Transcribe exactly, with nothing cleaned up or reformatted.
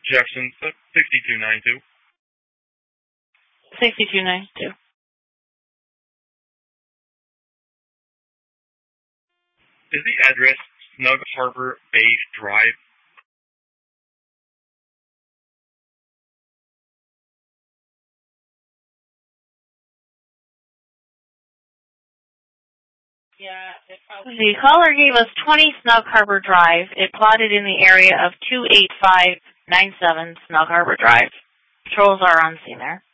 Jefferson, sixty-two ninety-two. sixty-two ninety-two. Is the address Snug Harbor Bay Drive? Yeah, it probably... The caller gave us twenty Snug Harbor Drive. It plotted in the area of two eight five nine seven Snug Harbor Drive. Patrols are on scene there.